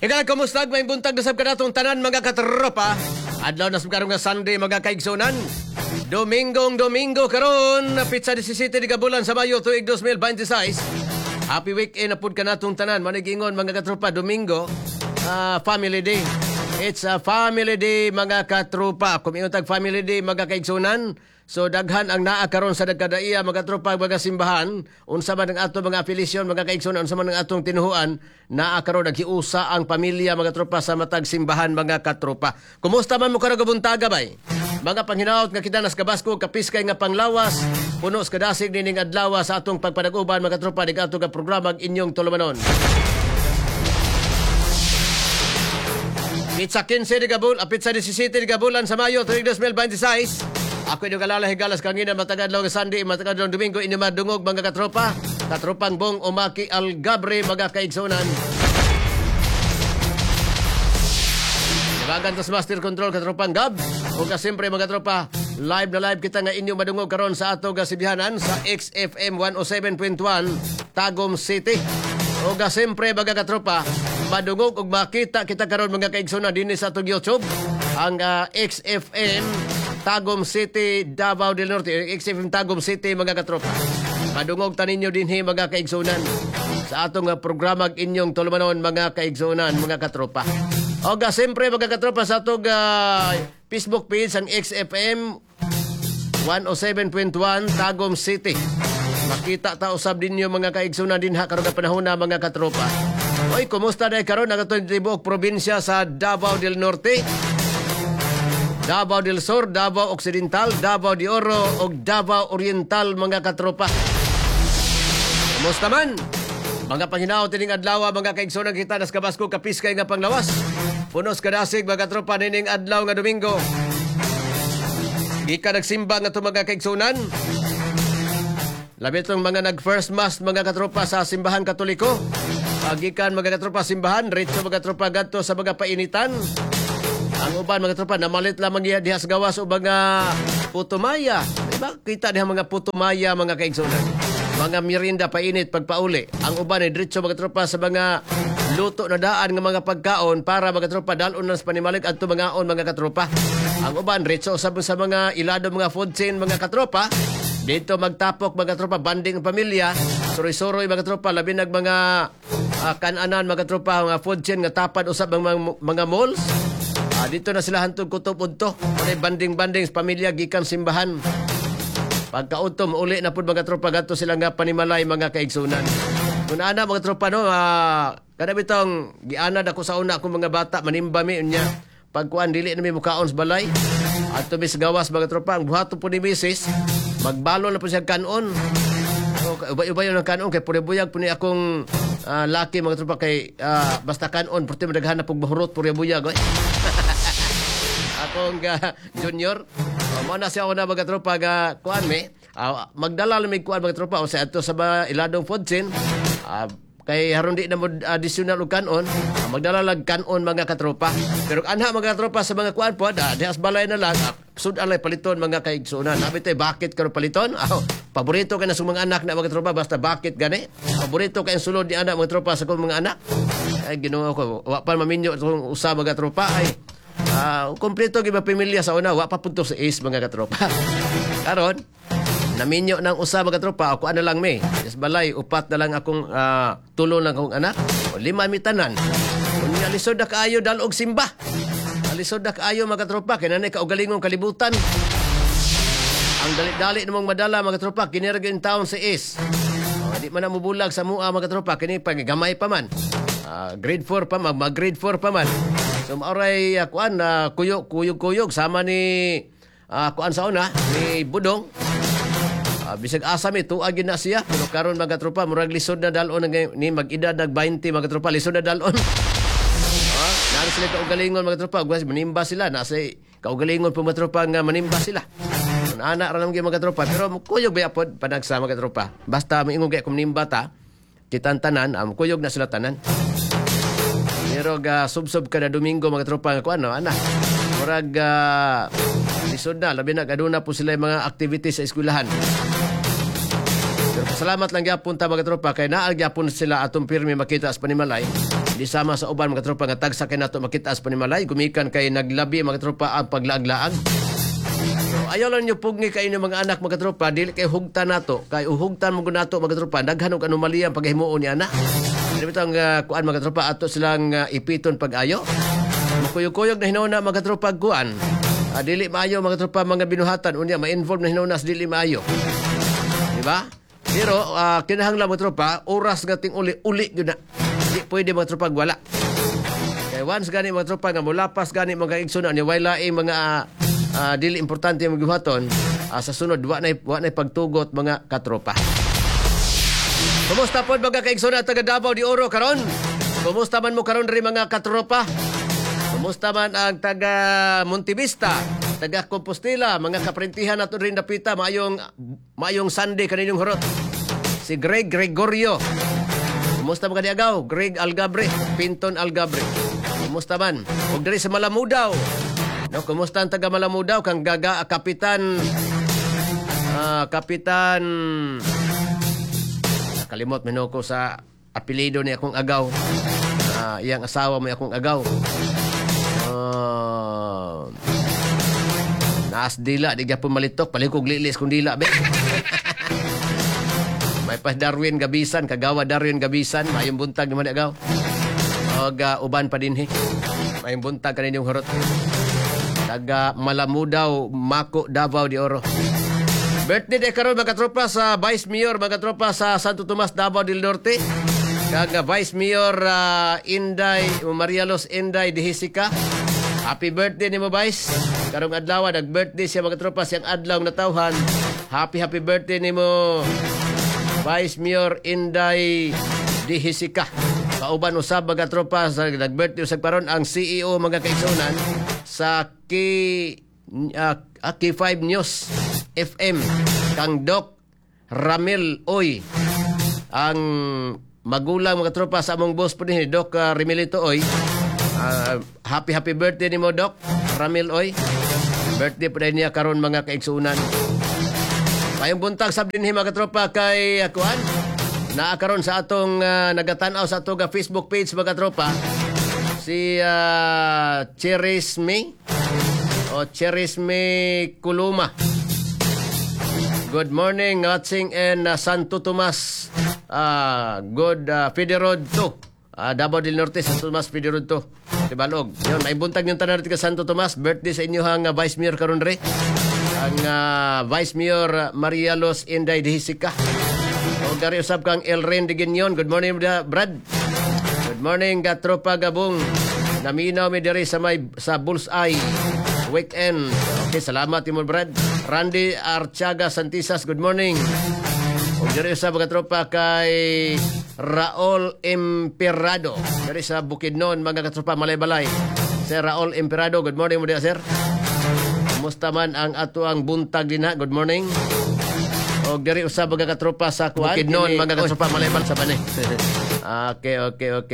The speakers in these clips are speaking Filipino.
Ika, kumusta? May buntag na sab ka natong tanan mga katropa. Adlaw na sab karon nga Sunday mga kaigsunan. Domingo karon, pizza 17 di bulan sa Mayo tuig 2026. Happy weekend na pud ka natong tanan. Manigingon mga katropa, Domingo, family day. It's a family day mga katropa. Kung tag family day mga kaigsunan, so daghan ang naa karon sa nagkadaiya mga tropa mga simbahan. Unsa man ang ato mga afilisyon mga kaigsunan, unsa man ang atong tinuhuan, naa karon naghiusa ang pamilya mga tropa sa matag simbahan mga katropa. Kumusta man mo karon gabuntaga bay? Mga panghinaot nga kita nas kabasko kapiskay nga panglawas, puno sa kadasig nining adlaw sa atong pagpadaguban mga tropa dig ato nga programa inyong tulumanon. Pizza 15 di gabul, pizza 17 di gabulan sa Mayo tuig 2026. Ako inyong kalalahi galas kangina matagadlaw nga Sunday, matagadlaw Domingo, inyo madungog mga katropa. Katropang Bong Umaki Algabre mga kaigsunan. Ibagan tas Master Control katropang Gab. O ka siyempre mga tropa, live na live kita nga inyong madungog karon sa ato nga sibihanan sa XFM 107.1 Tagum City. O ka siyempre mga katropa, madungog ug makita kita karon mga kaigsunan dinhi sa atong YouTube ang XFM Tagum City, Davao del Norte, XFM Tagum City mga katropa. Madungog taninyo dinhi mga kaigsunan sa atong programa inyong tulumanon mga kaigsunan mga katropa. O ga siyempre mga katropa sa atong Facebook page ang XFM 107.1 Tagum City. Makita ta usab dinyo mga kaigsunan dinha karon nga panahon na mga katropa. Oy, kumusta day karon nagatong tibuok probinsya sa Davao del Norte, Davao del Sur, Davao Occidental, Davao de Oro ug Davao Oriental mga katropa. Kumusta man? Mga panghinaw tining adlaw mga kaigsunan kita nas kabasko kapiskay nga panglawas. Punos kadasig mga katropa nining adlaw nga Domingo. Gika nagsimba nga to mga kaigsunan. Labi itong mga nag-first mass mga katropa sa simbahan Katoliko. Pagikan mga katropa simbahan, rito mga katropa gadto sa mga painitan. Ang uban mga katropa, namalit lamang diha sa gawas o mga putumaya. Diba? Kita diha mga putumaya mga kaigsunan. Mga mirinda painit pagpauli. Ang uban ay diretso mga katropa sa mga luto na daan ng mga pagkaon para mga katropa dalon na sa panimalik at tumangaon mga katropa. Ang uban diretso sa mga ilado mga food chain mga katropa. Dito magtapok mga tropa, banding ang pamilya, suroy-suroy mga tropa, labi nag mga kananan mga tropa, mga food chain nga tapad usab mga malls. Dito na sila hantog kutob-udto, banding-banding sa pamilya gikan simbahan. Pagkautom uli na pud mga tropa gadto sila nga panimalay mga kaigsunan. Kun ana mga tropa no, kada bitong gianad ako sa una akong mga bata manimba mi unya. Pagkuan dili na mi mukaon sa balay. At tumis gawas mga tropa, ang buhato po ni Mrs. Magbalo na po siya kanon. Iba yun ang kanon. Kaya puribuyag po ni akong laki mga tropa kay basta kanon. Purti madaghan na pong bahurot puribuyag. Akong junior. Muna siya ako na mga tropa kuan me. Magdala na may kuan mga tropa. O sa ito sa iladong food chain. Kay haron di na mo additional og kanon, magdala lag kanon mga katropa. Pero anha mga katropa sa mga kuan po, dihas balay na lang, sud alay paliton mga kaigsunan. Abi tay bakit karon paliton? Paborito kay na sa mga anak na mga tropa basta bakit gani? Paborito kay sulod ni anak mga tropa sa kong mga anak. Ay Ginoo ko, wa pa maminyo itong usa mga tropa ay kompleto gyud pamilya sa una, wa pa punto sa is mga katropa. Karon naminyo ng usa mga tropa, ako ano lang me. Yes, balay, upat na lang akong tulo lang akong anak. O 5 mitanan. Kung alisod na kaayo dalog simba. Alisod na kaayo mga tropa, kaya nanay kaugalingong kalibutan. Ang dali-dali namang madala mga tropa, kiniragin taon sa is. Di man na mubulag sa mua mga tropa, kini gamay pa man. Grade 4 pa man, mag-grade 4 pa man. So maoray kuan kuyog-kuyog sama ni kuan sa una, ni Budong. Bisag asam ito, agin na siya. Pero karon mga tropa, murag lisod na dalon ni mag-edad nag 20 mga tropa, lisod na dalon. Nasa sila kaugalingon mga tropa, manimba sila. Nasa kaugalingon po mga tropa nga manimba sila. Anak ranam gyud mga tropa, pero kuyog ba pod panagsa mga tropa. Basta moingon kay kung manimba ta, kitang tanan, kuyog na sila tanan. Pero sub-sub kada Domingo mga tropa nga kuan no, ana. Murag lisod na, labi na aduna po sila mga activities sa eskwelahan. Pero Pasalamat lang gyapon ta mga tropa kay naa gyapon sila atong pirmi makita sa panimalay. Di sama sa uban mga tropa nga tagsa kay nato makita sa panimalay, gumikan kay naglabi mga tropa ang paglaag-laag. So, ayaw lang nyo pugni kayo ng mga anak mga tropa, dili kay hugtan nato, kay uhugtan mo nato mga tropa, daghan og anomalya ang paghimuon ni ana. Dili bitang kuan mga tropa ato silang ipiton pag-ayo. Makuyog-kuyog na hinuna mga tropa kuan. Dili maayo mga tropa mga binuhatan unya ma-involve na hinuna sa dili maayo. Di ba? Pero kinahanglan mga tropa, oras nga ting uli gyud na. Di pwede mga tropa wala. Kay once gani mga tropa nga mulapas gani mga igsoon ni wala mga dili importante yung magbuhaton, sa sunod wa na pagtugot mga katropa. Kumusta po mga kaigsoon at taga Davao de Oro karon? Kumusta man mo karon ri mga katropa? Kumusta man ang taga Montevista, taga Compostela, mga kaprintihan nato rin napita, mayong Sunday kaninyong horot. Si Greg Gregorio. Kumusta mga diagaw? Greg Algabre, Pinton Algabre. Kumusta man? Ug diri sa Malamudaw. No, kumusta ang taga Malamudaw kang kapitan kalimot minoko sa apelyido ni akong agaw. Iyang asawa mo akong agaw. Naas dila di gyapon malitok palikog lilis kung dila be. May pas Darwin Gabisan, kagawa Darwin Gabisan, mayong buntag ni man agaw. Og uban pa dinhi. Mayong buntag kaninyong horot. Taga Malamudaw, Mako, Davao de Oro. Birthday day karon mga tropa sa Vice Mayor, mga tropa sa Santo Tomas, Davao del Norte. Kag Vice Mayor Inday, Maria Los Inday de Jessica. Happy birthday nimo Vice. Karong adlaw nag-birthday siya mga tropa siyang adlaw natawhan. Happy birthday nimo Vice Mayor Inday de Jessica. Kauban usab mga tropa sa nag-birthday usab karon ang CEO mga kaigsunan sa K5 News FM kang Doc Ramil Oy. Ang magulang mga tropa sa among boss po ni Doc Remilito Oy. Happy birthday nimo Doc Ramil Oy. Birthday po niya karon mga kaigsunan. Mayong buntag sab dinhi mga tropa kay kuan. Naa karon sa atong nagatan-aw sa atong Facebook page mga tropa. Si Cherisme o Cherisme Kuluma. Good morning watching in Santo Tomas. Good Federod 2. Davao del Norte, Santo Tomas, Federod 2. Tibalog. Yun, may buntag yung tanan natin ka Santo Tomas. Birthday sa inyo hang Vice Mayor karon re. Ang Vice Mayor Maria Los Inday de Jessica. O gari usab kang Elren de Guinyon. Good morning Brad. Good morning tropa gabong. Naminaw mi diri sa Bullseye weekend. Okay, salamat Timon Brad. Randy Archaga Santisas, good morning. O diri sa mga tropa kay Raul Emperado. Diri sa Bukidnon mga katropa Malay-Balay. Sir Raul Emperado, good morning mo dia sir. Kumusta man ang ato ang buntag dinha? Good morning. O diri usab mga katropa sa Bukidnon mga katropa Malay-Balay sa bane. Okay.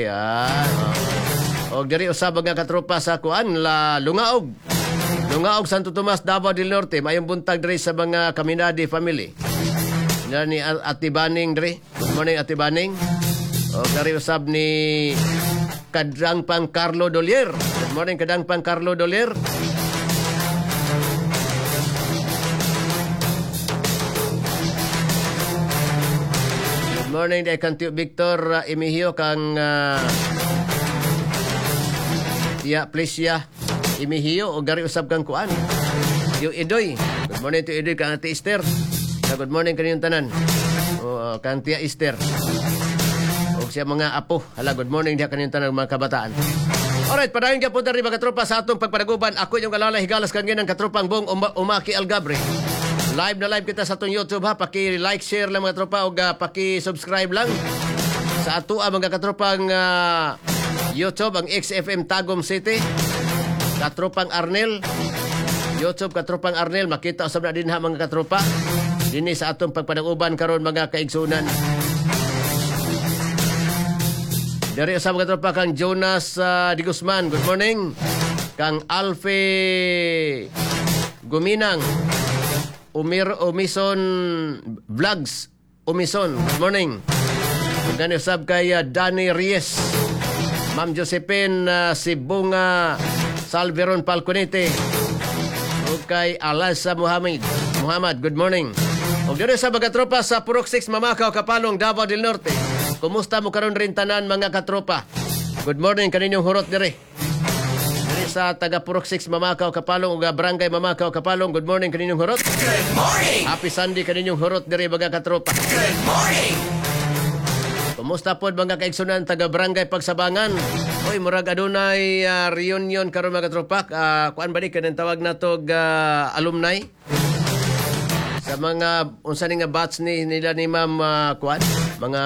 O diri usab mga katropa sa kuan la Lungaog Santo Tomas, Davao del Norte. Mayong buntag diri sa mga Kaminadi family. Ni Ati Baning diri. Good morning Ati Baning. O diri usab ni Kadangpang Carlo Dolier. Good morning Kadangpang Carlo Dolier. Good morning day Kantiyo Victor Emihio kang Tia Plesia Imihio o gari usab kang kuan. Yung Idoy. Good morning to Idoy kang Ate Esther. Good morning kaninyong tanan. O kang Tia Esther. O siya mga apo. Hala, good morning diha kaninyong tanan mga kabataan. Alright, padayon ka punta rin mga katropa sa atong pagpanaguban. Ako yung kalala higalas kanina ng katropang Bong Umaki Algabre. Live na live kita sa atong YouTube ha. Paki-like, share lang mga tropa o paki-subscribe lang. Sa ato mga katropang YouTube, ang XFM Tagum City. Katropang Arnel. YouTube Katropang Arnel. Makita usab na din ha mga katropa. Dini sa atong pagpanaguban karon mga kaigsunan. Dari usab mga katropa kang Jonas Di Guzman. Good morning. Kang Alfe Guminang. Umison Vlogs. Umison. Good morning. Gani usab kay Danny Reyes. Ma'am Josephine si Bunga Salveron Palconete. O kay Alasa Muhammad. Good morning. O gani sa mga tropa sa Purok 6 Mamakaw, Kapalong, Davao del Norte. Kumusta mo karon rin tanan mga katropa? Good morning kaninyong hurot dire. Sa taga Purok 6 Mamakaw, Kapalong ug Barangay Mamakaw, Kapalong. Good morning kaninyong hurot. Good morning. Happy Sunday kaninyong hurot diri mga katropa. Good morning. Kumusta pod mga kaigsunan taga Barangay Pagsabangan? Oy, murag adunay reunion karon mga katropa. Kuan ba di kanang tawag natog alumni? Sa mga unsa ni nga batch nila ni Ma'am kuan, mga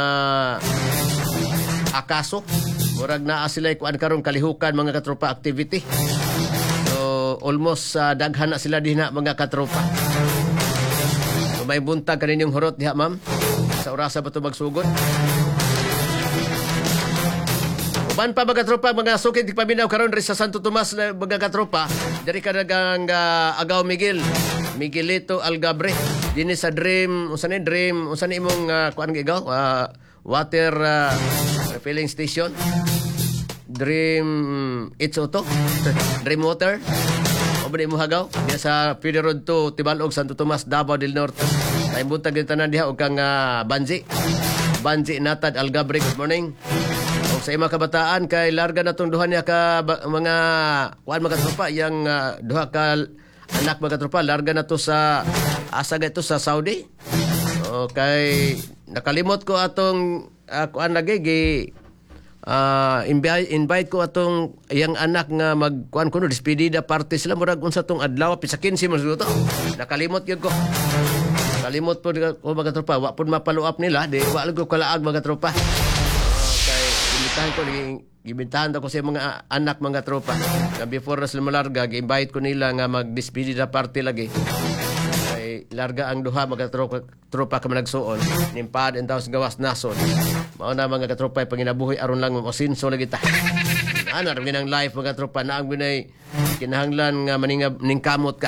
akaso. Murag naa sila kuan karon kalihukan mga katropa activity. So almost daghan na sila dinha mga katropa. So, may buntag kaninyong hurot diha ma'am. Sa orasa ba ito magsugod? Uban pa mga katropa, mga sukid paminaw karon rin sa Santo Tomas mga katropa. Dari ka nagang Agaw Miguelito Algabre. Dini sa Dream, unsa ni imong kuan gigaw? Water refilling station. Dream Itsoto. Dream Water. O ba mo hagaw? Diya sa Pide Road to Tibalog, Santo Tomas, Davao del Norte. Ay buntag din tanan diha og kang Banji Natad Algabre. Good morning. O sa mga kabataan kay larga na tong duha niya ka mga kuan mga tropa yang duha ka anak mga tropa larga na to sa asa ito sa Saudi. O kay nakalimot ko atong kuan lagi invite ko atong yang anak nga magkuan kuno despedida party sila murag unsa tong adlaw pisa 15 mo to. Nakalimot gyud ko. Kalimot po ko mga tropa, wa pud mapalo up nila, di wa lang ko kalaag mga tropa. Kay gibintahan ko sa mga anak mga tropa. Na before na sila malarga, gi-invite ko nila nga mag-despedida party lagi. Kay larga ang duha mga tropa ka managsuon, nimpad and taos gawas nason. Mao na mga katropa panginabuhi aron lang masinso lagi ta. Ana rin ang life mga tropa na ang binay kinahanglan nga ningkamot ka.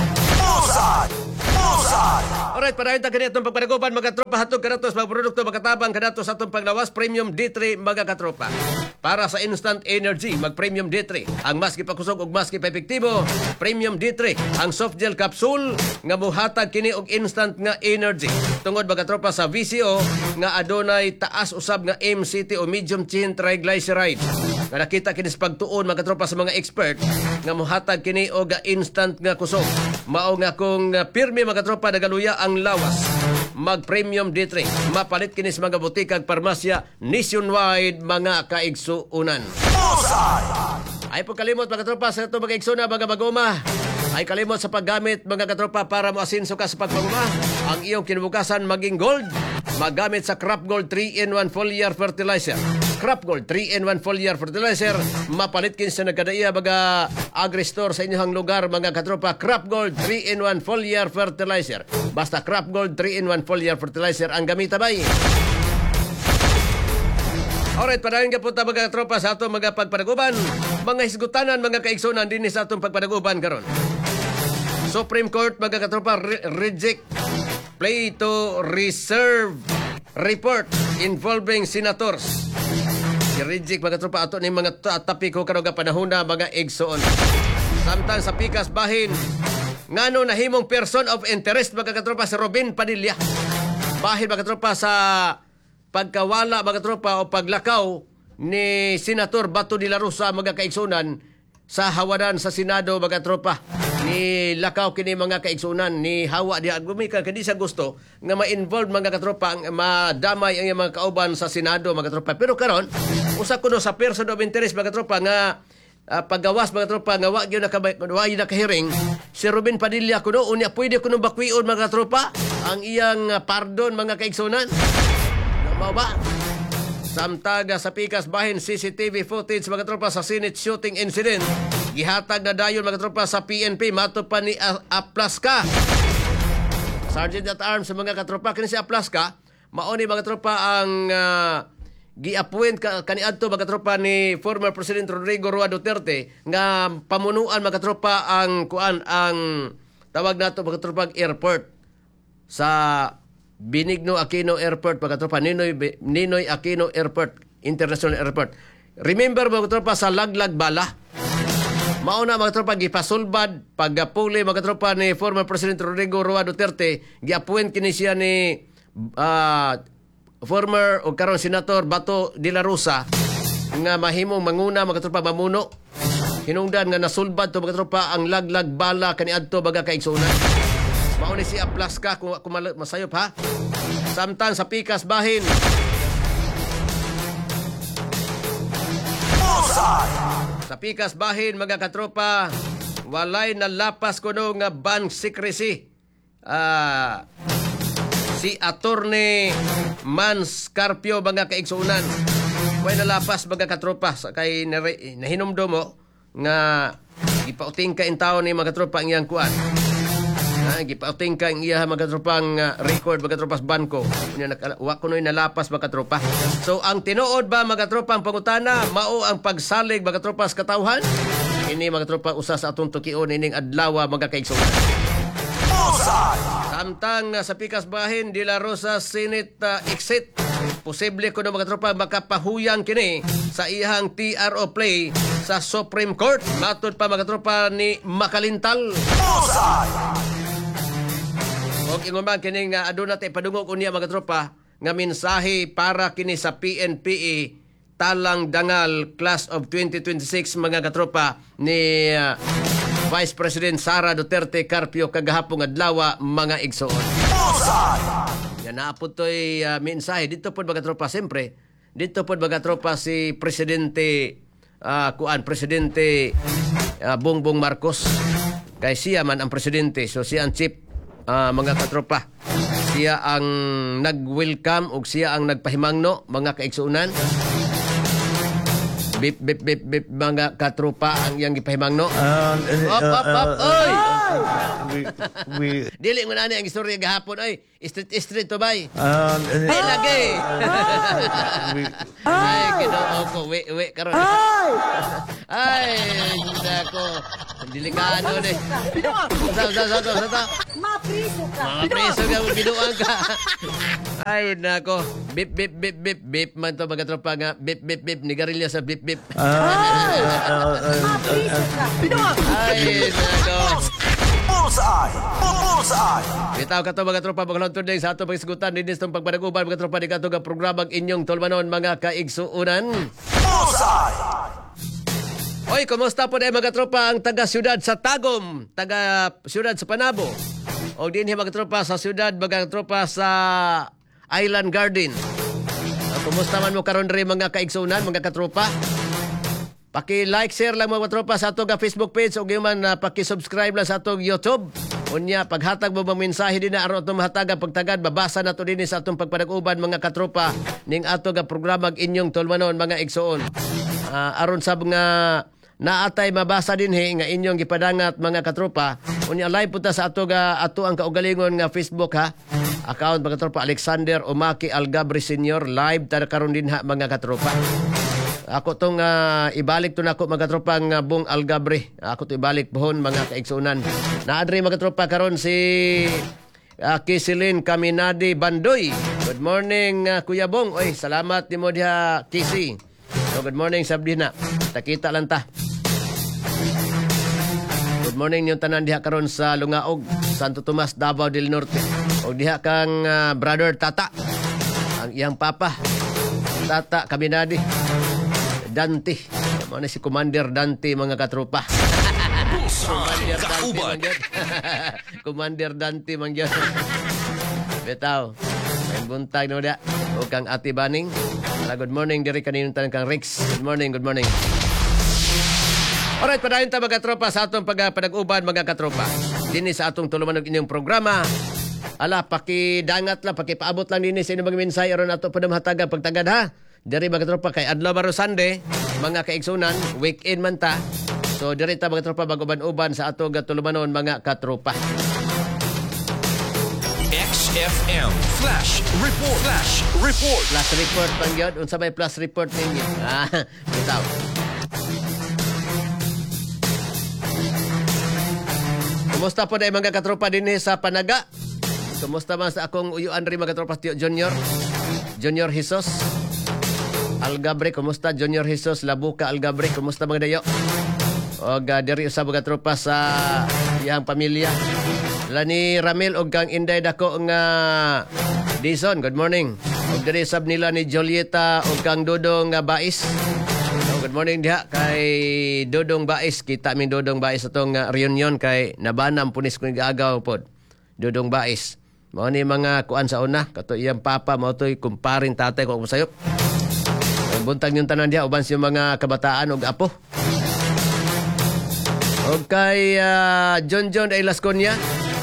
Alright, para ita kanito itong pagpanaguban mga tropa hatog kanatos mga produkto magkatabang kanatos atong paglawas Premium D3 mga katropa. Para sa instant energy, mag Premium D3 ang mas gipakusog ug mas epektibo. Premium D3 ang soft gel capsule nga mohatag kini og instant nga energy. Tungod mga tropa sa VCO nga adunay taas usab nga MCT o medium chain triglyceride. Nga nakita kini sa pagtuon mga tropa sa mga expert nga mohatag kini og instant nga kusog. Mao nga kung pirmi mga tropa nagaluya ang lawas. Mag Premium D3. Mapalit kini sa mga butikag parmasya nationwide mga kaigsuunan. Ay po kalimot mga tropa sa ito mga igsuna mga maguma. Ay kalimot sa paggamit mga katropa para moasinso ka sa pagpaguma. Ang iyong kinabukasan maging gold. Magamit sa Crop Gold 3-in-1 foliar fertilizer. Crop Gold 3-in-1 foliar fertilizer. Mapalit kin sa nagkadaiya mga agri-store sa inyong lugar mga katropa. Crop Gold 3-in-1 foliar fertilizer. Basta Crop Gold 3-in-1 foliar fertilizer ang gamita bay. Alright, parahin ka po ta mga katropa sa atong mga pagpanaguban. Mga hisgutanan, mga kaigsunan din sa atong pagpanaguban karon. Supreme Court mga katropa reject play to reserve report involving senators. I-reject mga tropa ato ni mga tapiko karon nga panahon na mga igsoon. Samtang sa pikas bahin ngano nahimong person of interest mga tropa si Robin Padilla. Bahin mga tropa sa pagkawala mga tropa o paglakaw ni Senator Bato de la Rosa mga kaigsunan sa hawadan sa Senado mga tropa. Ni lakaw kini mga kaigsunan ni hawa di agumika kadi sa gusto nga ma-involve mga katropa madamay ang mga kauban sa Senado mga tropa. Pero karon usa kuno sa person of interest mga tropa nga paggawas mga tropa nga wa gyud nakahiring si Robin Padilla kuno unya pwede kuno bakwion mga tropa ang iyang pardon mga kaigsunan. Mao ba? Samtaga sa pikas bahin CCTV footage mga tropa sa Senate shooting incident. Gihatag na dayon mga tropa sa PNP mato pa ni Aplaska. Sergeant at Arms sa mga katropa kini si Aplaska mao ni mga tropa ang gi-appoint kaniadto mga tropa ni former President Rodrigo Roa Duterte nga pamunuan mga tropa ang kuan ang tawag nato mga tropa airport sa Benigno Aquino Airport, mga katropa, Ninoy Aquino Airport, International Airport. Remember, mga katropa, sa Laglag Bala, mauna mga katropa, gipasulbad, pagpuli mga katropa ni former President Rodrigo Roa Duterte, giappoint kini siya ni former o karon Senator Bato de la Rosa nga mahimong manguna mga katropa mamuno. Hinungdan nga nasulbad to mga katropa ang Laglag Bala kaniadto baga kaigsunan. Mao ni si Aplaska kung masayop ha. Samtang sa Pikas Bahin. Sa Pikas Bahin mga katropa, walay nalapas kuno nga bank secrecy. Si Attorney Mans Carpio mga kaigsunan. Way nalapas mga katropa kay nahinumdom mo nga gipauting ka in taon ni mga katropa ang iyang kuan. Gipauting ka ang iya mga katropang record mga katropas banko. Wa kunoy nalapas mga katropa. So ang tinuod ba mga katropang pangutana mao ang pagsalig mga katropas katawhan. Ini mga katropa usa sa atong tukion ining adlaw mga kaigsunan. Samtang sa Pikas Bahin de la Rosa Senate exit, posible kuno mga tropa makapahuyang kini sa iyang TRO play sa Supreme Court. Matod pa mga tropa ni Makalintal. Og ingon man kini nga aduna tay padungog unya mga tropa nga mensahe para kini sa PNPE talang dangal class of 2026 mga katropa ni Vice President Sara Duterte Carpio kagahapong adlaw mga igsoon. Yan na po to'y mensahe. Dito po mga tropa, siyempre, dito po mga tropa si Presidente Presidente Bongbong Marcos. Kay siya man ang presidente. So siya ang chief mga katropa. Siya ang nag-welcome o siya ang nagpahimangno mga kaigsuunan. Bip, bip, bip, bip, mga katropa ang iyang ipahimangno. Up, oy! Dili mo na ang istorya gahapon, oy. Street to bay. Ay, lagi. Ay, kinoo ko. We, karon. Ay, nako. Delikado ni. Sa. Mapriso ka. Mapriso ka, binuang ka. Ay, nako. Bip, bip, bip, bip, bip. Man to mga tropa nga. Bip, bip, bip. Nigarilya sa bip, bip. Mapriso ka. Ay, nako. Bullseye! Bitaw ka to mga tropa, maglalantod din sa ato pagisugutan din itong pagpanaguban mga tropa di ka itong programang inyong tulmanon mga kaigsuunan. Bullseye! Oy, kumusta po na mga tropa ang taga-syudad sa Tagum, taga-syudad sa Panabo, o din mga tropa sa syudad, mga tropa sa Island Garden. Kumusta man mo karon rin mga kaigsuunan, mga katropa? Paki-like, share lang mga tropa sa atong Facebook page o man paki-subscribe lang sa atong YouTube. Unya, paghatag mo bang mensahe din na aron atong mahatagan pagtagad, babasa na to din sa atong pagpanag-uban mga katropa ning atong programa inyong tulmanon mga igsoon. Aron sa mga naatay mabasa din nga inyong gipadangat mga katropa. Unya, live punta sa ato ang kaugalingon nga Facebook ha. Account mga katropa Alexander Omaki Algabre Senior, live tada karon din ha mga katropa. Ako tong ibalik to nako mga tropang Bong Algabre. Ako to ibalik pohon mga kaigsunan. Naadre mga tropa karon si Kisilin Kaminadi Bandoy. Good morning Kuya Bong. Oy, salamat nimo diha Kisi. So, good morning sabdina. Takita lang ta. Good morning yung tanan diha karon sa Lungaog, Santo Tomas, Davao del Norte. O diha kang brother Tata. Ang iyang papa Tata Kaminadi Dante. Mana si Commander Dante mga katropa. Commander Dante mangyod. Commander Dante mangyod. Betaw. Ang buntag no dia. O kang Ate Baning. Good morning diri kaninong tanan kang Rex. Good morning, good morning. Alright, padayon ta mga katropa sa atong pagpanag-uban mga katropa. Dinhi sa atong tulumanog inyong programa. Ala, pakidangat lang, pakipaabot lang dinhi sa inyong mga mensahe aron ato padamhatagan pagtagad ha. Dari mga tropa kay adlaw baro Sunday, mga kaigsunan, weekend man ta. So diri ta mga tropa baguban-uban sa ato gatulumanon mga katropa. XFM Flash Report. Plus report pang yun. Unsa may plus report ninyo? Bitaw. Kumusta po na mga katropa din sa Panaga? Kumusta man sa akong uyuan rin mga katropa Tio Junior? Junior Jesus. Algabre, kumusta? Junior Jesus, Labuka, Algabre, kumusta mga dayo? O diri usab mga tropa sa iyang pamilya. Lani Ramil og kang Inday dako nga Dison, good morning. Og diri sab nila ni Julieta og kang Dodong nga Bais. Good morning diha kay Dodong Bais. Kita mi Dodong Bais atong reunion kay nabanam punis ko agaw pod. Dodong Bais. Mao ni mga kuan sa una kato iyang papa mao toy kumparing tatay ko sayop. Buntag yung tanan diha uban sa mga kabataan og apo. Og kay John ay Lasconia.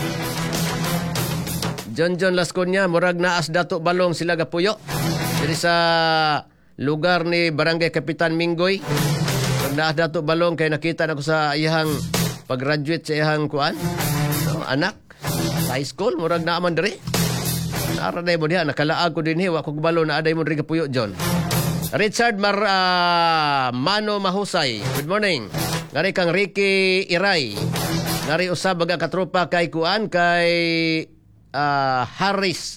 John Lasconia murag naas dato balong sila gapuyo. Diri sa lugar ni Barangay Kapitan Minggoy. Pag naas dato balong kay nakita na ko sa iyang pag-graduate sa iyang kuan. Anak sa high school murag naaman diri. Nara day mo diha nakalaag ko dinhi wa ko balong na aday mo diri gapuyo John. Richard Mano Mahusay. Good morning. Ngari kang Ricky Iray. Ngari usab baga katropa kay kuan kay Harris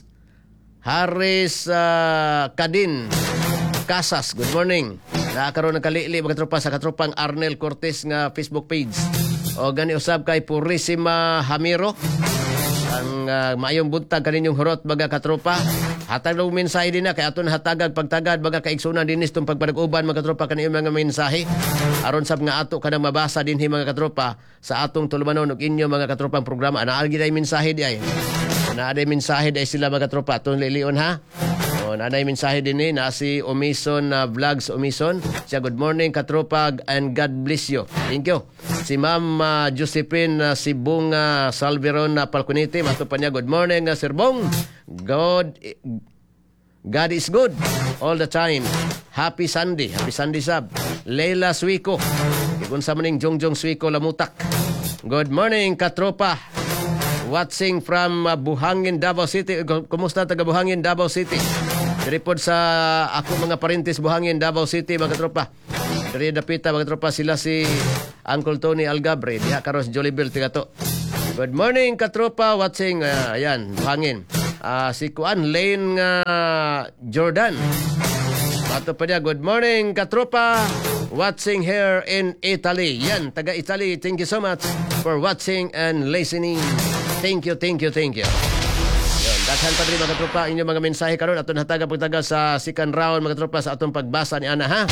Kadin Casas. Good morning. Nakakaroon ng kalili mga tropa sa katropang Arnel Cortez nga Facebook page. O gani usab kay Purisima Hamiro. Ang maayong buntag kaninyong hurot baga katropa. Hatag ng mensahe din na kay aton hatagag pagtagad baga kaigsunan dinis tong pagpadag-uban mga katropa kaninyong mga mensahe. Aron sab nga ato kanang mabasa dinhi mga katropa sa atong tulumanon ug inyo mga katropang programa. Anaagi day mensahe di ay. Naaday mensahe day sila mga katropa atong lilion ha. O naaday mensahe din ni na si Omison Vlogs Omison. Siya good morning katropa and God bless you. Thank you. Si Ma'am Josephine Sibong Salveron Palconite mato pa niya good morning Sir Bong. God is good all the time. Happy Sunday sab. Leila Suico. Ikun sa maning Jongjong Suico Lamutak. Good morning katropa. Watching from Buhangin, Davao City. Kumusta taga Buhangin, Davao City? Diripod sa ako mga parintis Buhangin, Davao City mga katropa. Dari dapita mga tropa sila si Uncle Tony Algabre, diha karos Jollibee tigato. Good morning katropa watching ayan Buhangin. Si Kuan Lane Jordan. Ato pa dia good morning katropa watching here in Italy. Yan taga Italy. Thank you so much for watching and listening. Thank you. Yon, daghan pa rin mga tropa inyong mga mensahe karon aton hataga pagtaga sa second round mga tropa sa atong pagbasa ni Ana ha.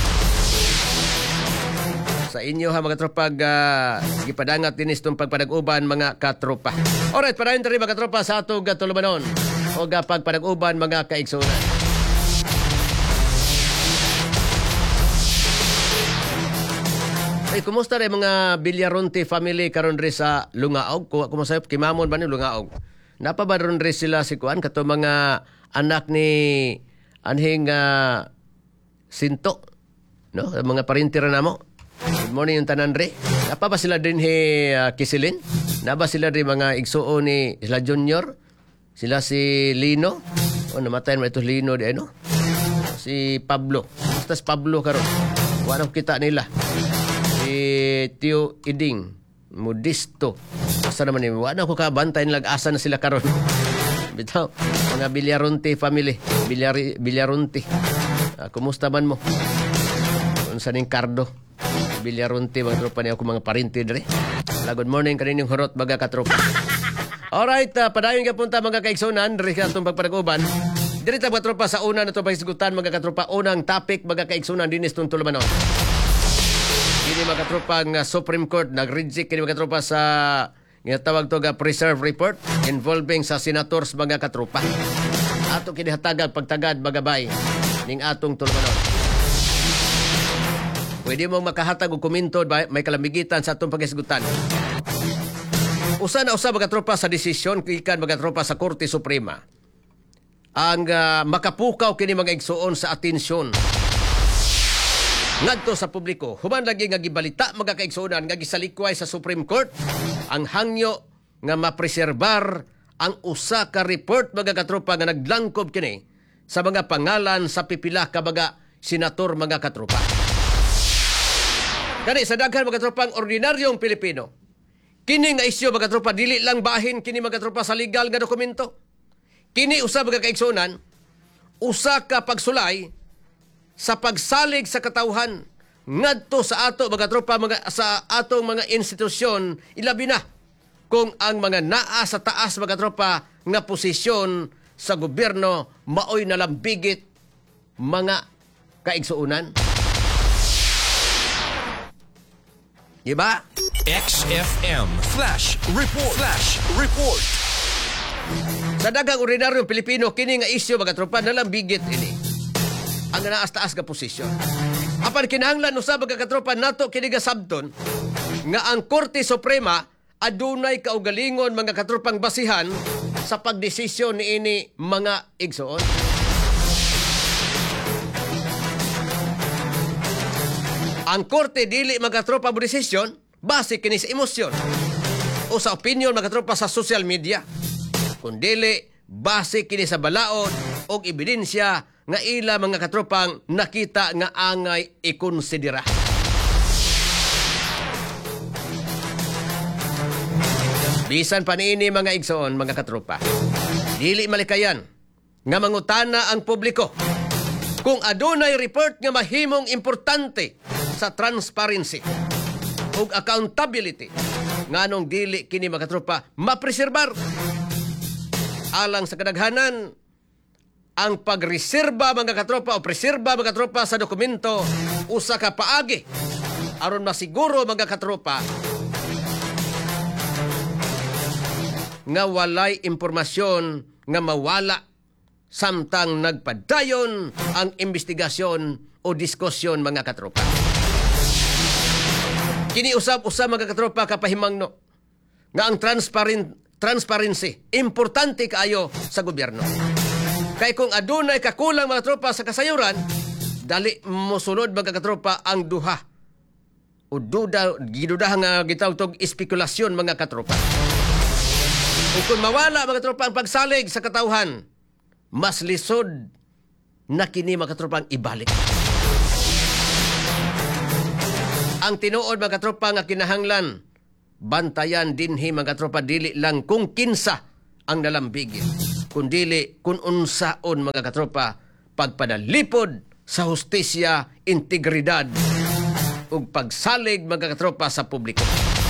Sa inyo ha mga tropa gipadangat dinis tong pagpadag-uban mga katropa. Alright, padayon tari mga katropa sa atong tulumanon o pagpadag-uban mga kaigsunan. Ay, kumusta rin mga Villaronte family karon rin sa Lungaog? Kumusta kimamon ba ni Lungaog? Napa ba rin sila si Kuan kato mga anak ni anhing Sinto? No? Mga parintira namo. Good morning yung tanan re. Napa ba sila din Kisilin? Naba sila rin mga igsuo ni sila Junior? Sila si Lino? O namatayan mo ito Lino di ano? Si Pablo. Basta si Pablo karon. Wala kita nila. Si Tio Iding Modisto. Asa naman ni wala ko kabantay nilag asa na sila karon. Bitaw mga Villaronte family. Villaronte. Kumusta man mo? Unsa ning Cardo? Villaronte mga tropa niya ako mga parinti diri. Good morning kaninyong hurot baga katropa. Alright, padayon ka punta mga kaigsunan diri ka atong pagpadag-uban. Diri ta mga tropa sa una na to pagsigutan mga katropa unang topic mga kaigsunan dinis tong tulumanon. Dini mga katropa nga Supreme Court nag-reject kini mga katropa sa nga tawag to nga preserve report involving sa senators mga katropa. Ato kini hatagag pagtagad bagabay ning atong tulumanon. Pwede mong makahatag og komento may kalamigitan sa atong pagisgutan. Usa na usa mga tropa sa desisyon kikan mga tropa sa Korte Suprema. Ang makapukaw kini mga igsuon sa atensyon ngadto sa publiko. Human lagi nga gibalita mga kaigsuonan nga gisalikway sa Supreme Court ang hangyo nga mapreserbar ang usa ka report mga katropa nga naglangkob kini sa mga pangalan sa pipila ka mga senator mga katropa. Kani sa daghan mga katropang ordinaryong Pilipino, Kini nga isyu mga katropa dili lang bahin kini mga katropa sa legal nga dokumento. Kini usa mga kaigsunan, usa ka pagsulay sa pagsalig sa katawhan ngadto sa ato mga katropa sa atong mga institusyon, ilabi na kung ang mga naa sa taas mga katropa nga posisyon sa gobyerno maoy nalambigit mga kaigsuunan. Diba? XFM Flash Report. Flash Report. Sa daghang ordinaryong Pilipino, kini nga isyu mga tropa nalambigit ini ang naas-taas nga posisyon. Apan kinahanglan usab mga katropa nato kini nga sabton nga ang Korte Suprema adunay kaugalingon mga katropang basihan sa pagdesisyon niini mga igsuon. Ang korte dili magatropa mo desisyon base kini sa emosyon o sa opinion magatropa sa social media. Kung dili base kini sa balaod o ebidensya nga ila mga katropang nakita nga angay ikonsidera. Bisan pa niini mga igsoon mga katropa, dili malikayan nga mangutana ang publiko kung adunay report nga mahimong importante sa transparency ug accountability nganong dili kini mga katropa mapreserbar. Alang sa kadaghanan, ang pagreserba mga katropa o preserba mga katropa sa dokumento usa ka paagi aron masiguro mga katropa nga walay impormasyon nga mawala samtang nagpadayon ang investigasyon o diskusyon mga katropa. Kini usab-usab mga katropa kapahimangno nga ang transparency importante kaayo sa gobyerno. Kay kung adunay kakulang mga tropa sa kasayuran, dali mosulod mga katropa ang duha o gidudahan nga gitawag espekulasyon mga katropa. Ug kung mawala mga tropa ang pagsalig sa katawhan, mas lisod na kini mga katropang ibalik. Ang tinuod mga katropa nga kinahanglan, bantayan dinhi mga katropa dili lang kung kinsa ang nalambigin, kundili kung unsaon mga katropa pagpadalipod sa hustisya, integridad ug pagsalig mga katropa sa publiko.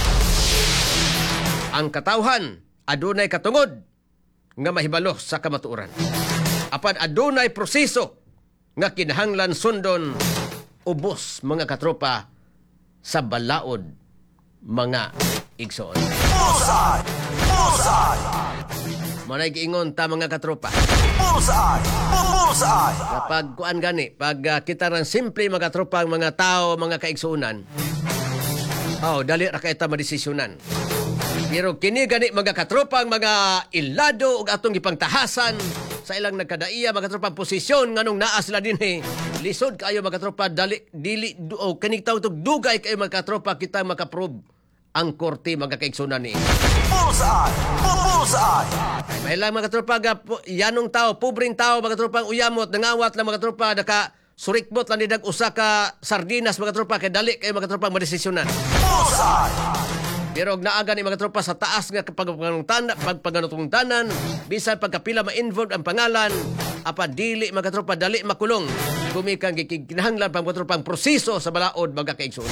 Ang katawhan adunay katungod nga mahibalo sa kamatuoran. Apan adunay proseso nga kinahanglan sundon ubos mga katropa sa balaod mga igsoon. Bullseye! Bullseye! Manay giingon ta mga katropa. Bullseye! Bullseye! Kapag kuan gani, pag kita ng simple mga katropa ang mga tao, mga kaigsuunan, dali ra kay ta madesisyonan. Pero kini gani mga katropa ang mga ilado ug atong gipangtahasan sa ilang nagkadaiya mga katropa posisyon nganong naa sila dinhi. Lisod kayo mga katropa dili o kaning tawo tug dugay kayo mga katropa kita makaprove ang korte mga kaigsunan ni. Bullseye! Bullseye! May lang mga katropa yanong tao, pobreng tao mga katropa uyamot nangawat lang mga katropa naka surikbot lang nidag usa ka sardinas mga katropa kay dali kayo mga katropa madesisyonan. Bullseye! Pero naaga ni mga tropa sa taas nga pagpanganutungtanan, bisan pagkapila ma-involved ang pangalan, apa dili mga tropa dali makulong. Kumikang kinahanglan pang mga tropang proseso sa balaod mga kaigsuon.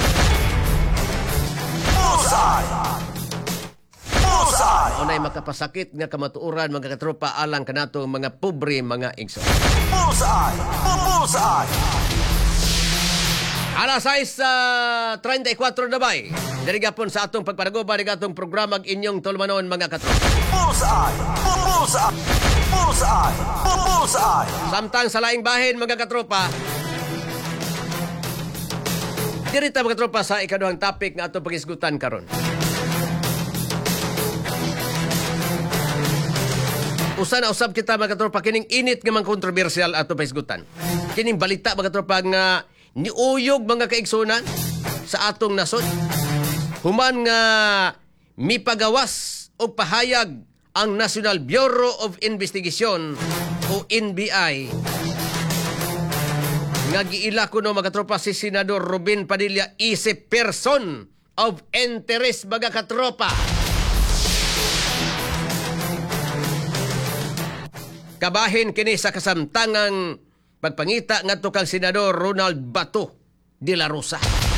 Bullseye! Bullseye! Unay makapasakit nga kamatuoran mga katropa alang kanato mga pobre mga igsoon. Bullseye! Bullseye! Alas 6:34 na bay. Dirigapon sa atong pagpanaguba ng atong programa inyong tulmanon mga katropa. Bullseye! Bullseye! Bullseye! Bullseye! Samtang sa laing bahin mga katropa, dirita mga katropa sa ikaduhang topic nga atong pagisgutan karon. Usa na usab kita mga katropa kining init nga mga kontrobersyal atong pagisgutan. Kining balita mga katropa nga niuyog mga kaigsunan sa atong nasod. Human nga mipagawas o pahayag ang National Bureau of Investigation o NBI nga giila kuno mga katropa si Senador Robin Padilla isip person of interest mga katropa. Kabahin kini sa kasamtangang pagpangita ngadto kang Senador Ronald Bato de la Rosa.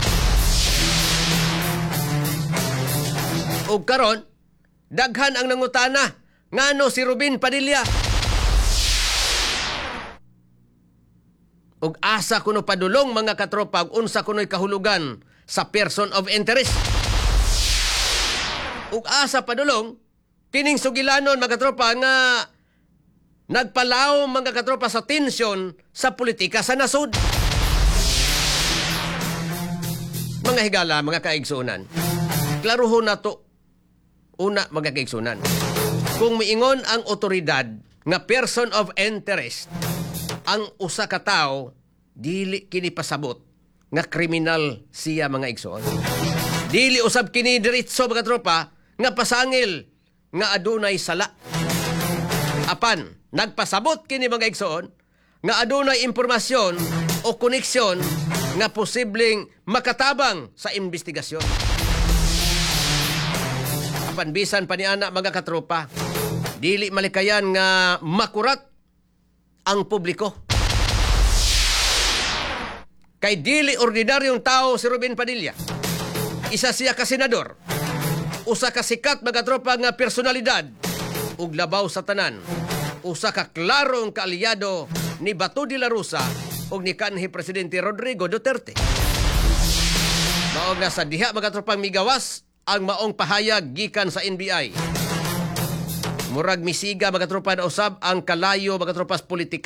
Ug karon daghan ang nangutana ngano si Robin Padilla. Ug asa kuno padulong mga katropa ug unsa kuno'y kahulugan sa person of interest. Ug asa padulong kining sugilanon mga katropa nga nagpalaw mga katropa sa tensyon sa politika sa nasud. Mga higala, mga kaigsunan, klaruhon na to. Una, mga kaigsunan, kung miingon ang otoridad nga person of interest, ang usa ka tawo dili kini pasabot nga kriminal siya mga igsoon. Dili usab kini diretso mga tropa nga pasangil nga adunay sala. Apan nagpasabot kini mga igsoon nga adunay impormasyon o koneksyon nga posibleng makatabang sa investigasyon. Apan bisan pa niana mga katropa, dili malikayan nga makurat ang publiko. Kay dili ordinaryong tao si Robin Padilla. Isa siya ka senador. Usa ka sikat mga tropa nga personalidad ug labaw sa tanan. Usa ka klarong kaalyado ni Bato de la Rosa ug ni kanhi Presidente Rodrigo Duterte. Mao nga sa diha mga tropang migawas ang maong pahayag gikan sa NBI. Murag misiga mga tropa na usab ang kalayo mga tropas politika.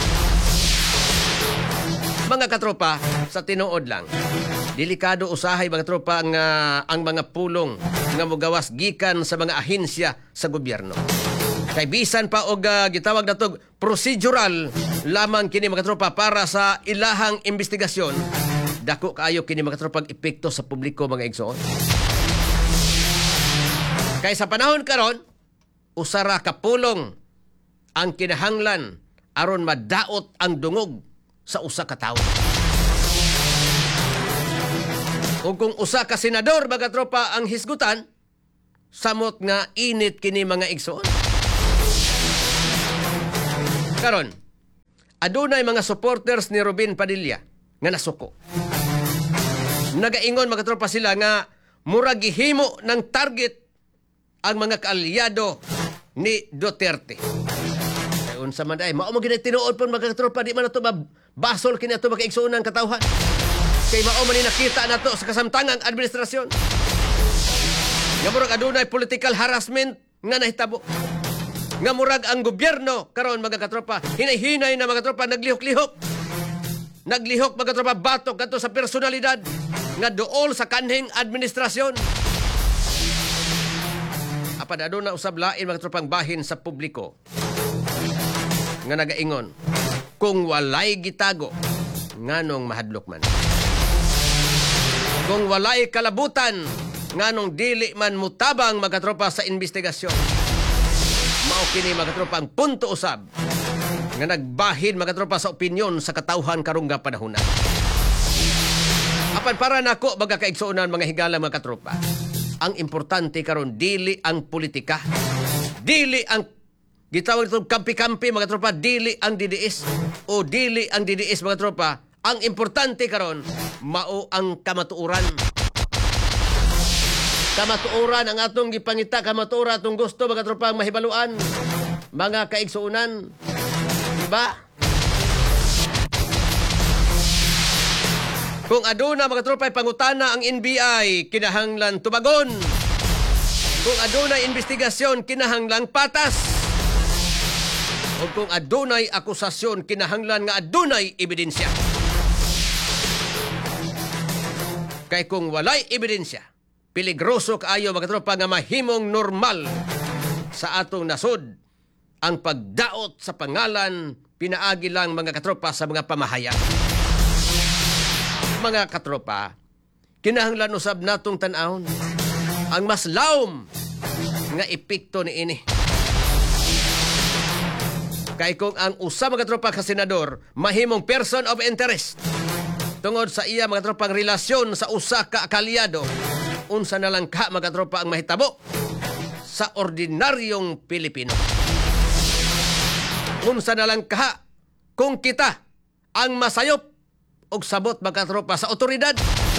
Mga katropa, sa tinuod lang, delikado usahay mga tropa ang mga pulong nga mogawas gikan sa mga ahensya sa gobyerno. Kay bisan pa og gitawag natog procedural lamang kini mga tropa para sa ilahang investigasyon, dako kaayo kini mga tropa epekto sa publiko mga igsoon. Kay sa panahon karon, usara ka pulong ang kinahanglan aron madaot ang dungog sa usa ka tawo. O kung usa ka senador mga tropa ang hisgutan, samot nga init kini mga igsoon. Karon, adunay mga supporters ni Robin Padilla nga nasuko. Nagaingon mga tropa sila nga murag gihimo ng target ang mga kaalyado ni Duterte. Ay unsa man ay mao mo gid tinuod pon mga tropa di man ato basol kini ato makaigsuon ang katawhan. Kay mao man ni nakita nato sa kasamtangang administrasyon. Nga murag adunay political harassment nga nahitabo. Nga murag ang gobyerno karon mga katropa hinay-hinay na mga tropa naglihok-lihok. Naglihok mga tropa batok kadto sa personalidad nga duol sa kanhing administrasyon. Apan aduna usab lain mga tropang bahin sa publiko nga nagaingon kung walay gitago nganong mahadlok man. Kung walay kalabutan nganong dili man mutabang mga tropa sa investigasyon. Mao kini mga tropa ang punto usab nga nagbahin mga tropa sa opinyon sa katawhan karong nga panahon. Apan para nako mga kaigsuonan mga higala mga katropa. Ang importante karon dili ang politika. Dili ang gitawag itong kampi-kampi mga tropa, dili ang DDS o dili ang DDS mga tropa. Ang importante karon mao ang kamatuoran. Kamatuoran ang atong gipangita, kamatuoran atong gusto mga tropa ang mahibaluan. Mga kaigsuonan. Diba? Kung aduna mga tropa pangutana ang NBI, kinahanglan tubagon. Kung adunay investigasyon, kinahanglan patas. O kung adunay akusasyon, kinahanglan nga adunay ebidensya. Kay kung walay ebidensya, peligroso kaayo mga tropa nga mahimong normal sa atong nasod ang pagdaot sa pangalan pinaagi lang mga katropa sa mga pamahayag. Mga katropa, kinahanglan usab natong tan-awon ang mas lawom nga epekto ni ini. Kay kung ang usa mga tropa ka senador mahimong person of interest tungod sa iya mga tropa ang relasyon sa usa ka kaalyado, unsa na lang ka mga tropa ang mahitabo sa ordinaryong Pilipino. Unsa na lang kaha kung kita ang masayop og sabot mga katropa sa otoridad.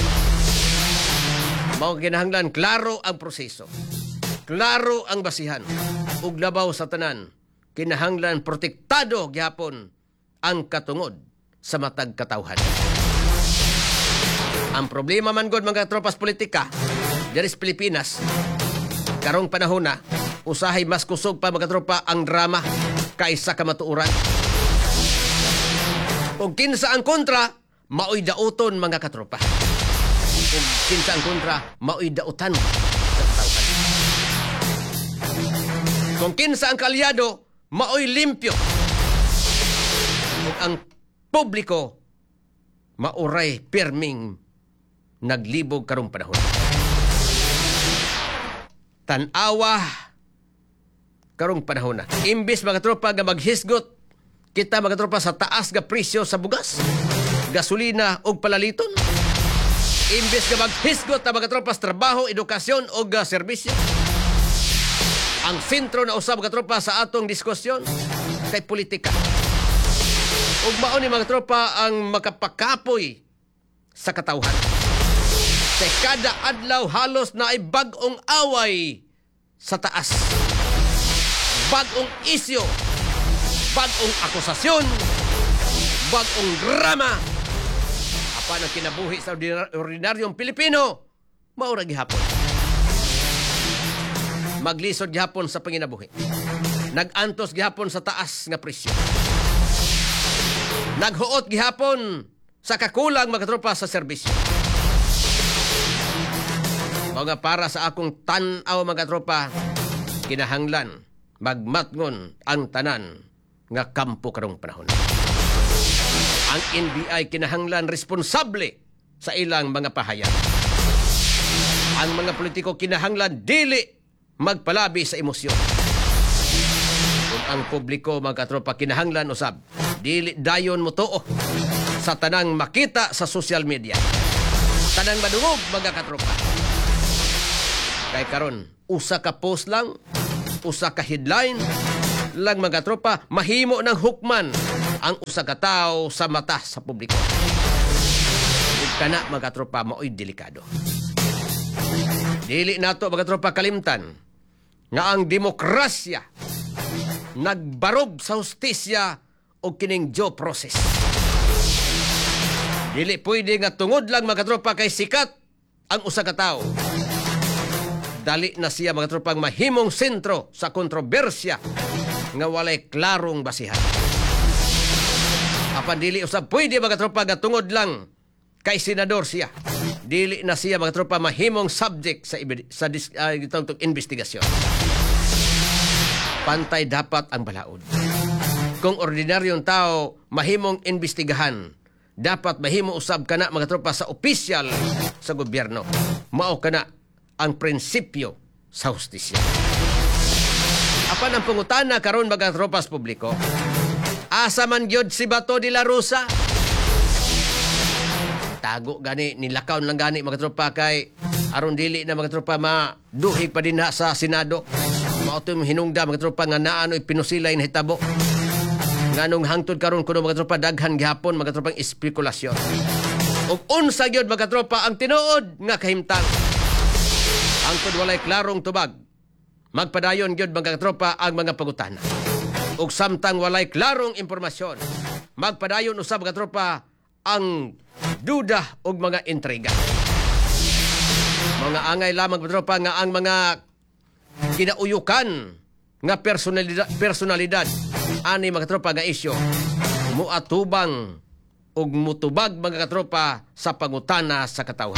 Mao kinahanglan klaro ang proseso. Klaro ang basihan ug labaw sa tanan. Kinahanglan protektado gyapon ang katungod sa matag katawhan. Ang problema man gud mga tropas politika diri sa Pilipinas karong panahon na usahay mas kusog pa mga tropa ang drama kaysa kamatuoran. Kung kinsa ang kontra, maoy dauton mga katropa. Kung kinsa ang kontra, maoy dautan sa katawhan. Kung kinsa ang kalyado, maoy limpyo. Kung ang publiko, mauray pirming naglibog karong panahon. Tanawa karong panahon na. Imbis mga tropa nga maghisgot, kita mga tropa sa taas nga presyo sa bugas, gasolina o palaliton. Imbis nga maghisgot na mga tropa sa trabaho, edukasyon o serbisyo. Ang sentro na usab mga tropa sa atong diskusyon kay politika. Ug mao ni mga tropa ang makapakapoy sa katawhan. Kay kada adlaw halos na ay bag-ong away sa taas. Bag-ong isyo, bag-ong akusasyon, bag-ong drama. Apan ang kinabuhi sa ordinaryong Pilipino, maura gihapon. Maglisod gihapon sa panginabuhi. Nagantos gihapon sa taas nga presyo. Naghuot gihapon sa kakulang mga tropa sa serbisyo. Mga para sa akong tan-aw mga tropa, kinahanglan magmatngon ang tanan nga kampo karong panahon. Ang NBI kinahanglan responsable sa ilang mga pahayag. Ang mga politiko kinahanglan dili magpalabi sa emosyon. Kung ang publiko mga tropa kinahanglan usab dili dayon mo tuo sa tanang makita sa social media. Tanang madungog mga katropa. Kay karon usa ka post lang, usa ka headline lang mga tropa, mahimo ng hukman ang usa ka tawo sa mata sa publiko. Ug kana mga tropa maoy delikado. Dili nato mga tropa kalimtan nga ang demokrasya nagbarog sa hustisya o kining due process. Dili pwede nga tungod lang mga tropa kay sikat ang usa ka tawo. Dali na siya mga tropang mahimong sentro sa kontrobersya nga walay klarong basihan. Apan dili usab pwede mga tropa nga tungod lang kay senador siya. Dili na siya mga tropa mahimong subject sa itong investigasyon. Pantay dapat ang balaod. Kung ordinaryong tao mahimong investigahan, dapat mahimo usab kana mga tropa sa opisyal sa gobyerno. Mao kana ang prinsipyo sa hustisya. Apan ang pangutana karon mga tropas publiko, asa man gyud si Bato de la Rosa? Tago gani, nilakaw lang gani mga tropa kay aron dili na mga tropa maduhig pa dinha sa Senado. Mao to hinungda mga tropa nga naanoy pinusilay na hitabo. Nganong hangtod karon kuno mga tropa daghan gihapon mga tropang espekulasyon. Ug unsa gyud mga tropa ang tinuod nga kahimtang. Hangtod walay klarong tubag. Magpadayon gyud mga tropa ang mga pangutana. Ug samtang walay klarong impormasyon, magpadayon usab mga tropa ang duda ug mga intriga. Mga angay lamang mga tropa nga ang mga kinauyukan nga personalidad ani mga tropa nga isyo muatubang ug mutubag mga tropa sa pangutana sa katawhan.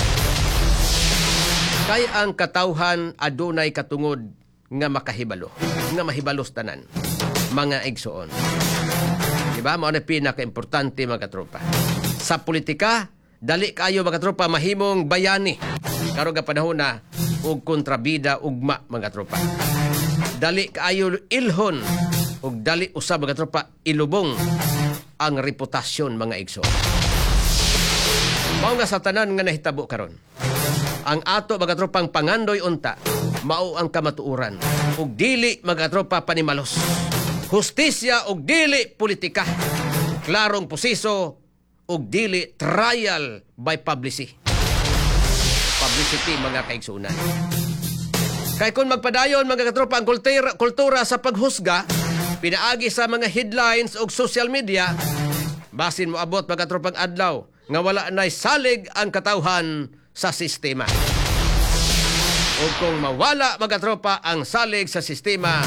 Kay ang katawhan adunay katungod nga makahibalo, nga mahibalos tanan, mga igsoon. Diba? Mao na pinaka-importante mga tropa. Sa politika, dali kayo mga tropa mahimong bayani. Karon nga panahon na ug kontrabida ugma mga tropa. Dali kayo ilhon ug dali usab mga tropa ilubong ang reputasyon mga igsoon. Mao nga sa tanan nga nahitabo karon. Ang ato mga tropang pangandoy unta, mao ang kamatuuran. Ug dili mga tropa panimalos. hustisya ug dili politika. Klarong posiso ug dili trial by publicity. Publicity mga kaigsunan. Kay kung magpadayon mga katropa ang kultura sa paghusga, pinaagi sa mga headlines ug social media, basin mo abot mga katropang adlaw nga wala nay salig ang katawhan sa sistema. Ug kung mawala mga tropa ang salig sa sistema,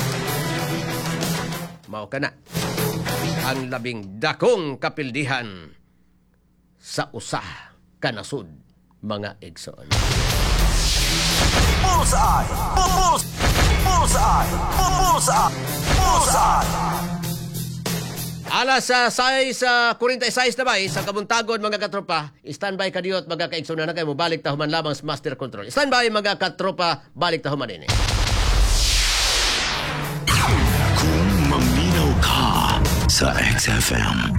mao kana ang labing dakong kapildihan sa usa ka nasud mga igsoon. Bullseye! Bullseye! Bullseye! Bullseye! Alas sa 46 na ba sa kabuntagon mga katropa, standby ka diot mga kaigsoon na kayo mo balik ta human lamang sa master control. Standby mga katropa, balik ta human ini. Kung maminaw ka sa XFM.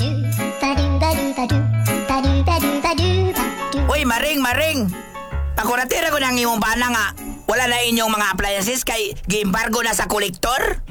Uy, maring! Pakuratira ko ng imong bana nga wala na inyong mga appliances kay gi-embargo na sa kolektor?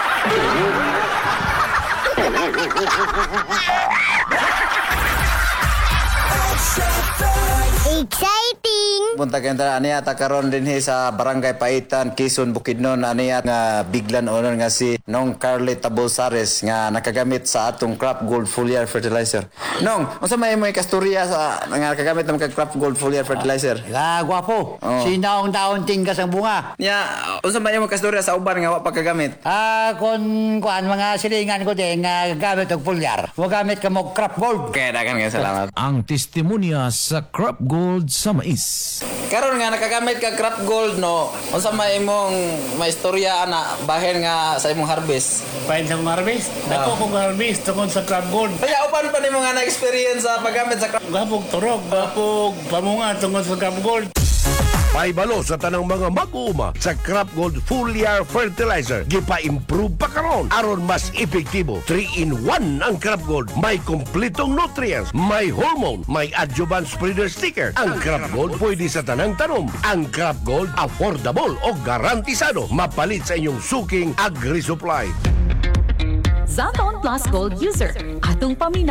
Exciting! Punta kayo aniya takaron din sa Barangay Paitan, Quezon, Bukidnon aniya nga biglan onon nga si Nong Carly Tabosares nga nakagamit sa atong Crop Gold Foliar Fertilizer. Nong, unsa may mo kasturya sa nga nakagamit ng Crop Gold Foliar Fertilizer? Gwapo. Oh. Sinaong taon tingkas ang bunga. Nya, unsa may mo kasturya sa uban nga wa pa kagamit? Kung mga silingan ko din nga gamit og pulyar. Wa gamit ka mo crop gold. Kaya dagan nga salamat. Ang testimonya sa Crop Gold sa mais. Karon nga nakagamit ka Crop Gold no, unsa may imong maistorya ana bahin nga sa imong harvest? Pain sa harvest. Dako kong harvest tungkol sa crab gold. Kaya upan pa nimo nga na-experience sa paggamit sa crop. Gapog turog, gapog pamunga tungkol sa crab gold. Paibalo sa tanang mga mag-uuma sa Crop Gold Foliar Fertilizer. Gipa-improve pa karon aron mas epektibo. 3-in-1 ang Crop Gold. May kumpletong nutrients, may hormone, may adjuvant spreader sticker. Ang Crop Gold pwede sa tanang tanom. Ang Crop Gold affordable o garantisado. Mapalit sa inyong suking agri-supply. Zaton Plus Gold user. Atong paminaw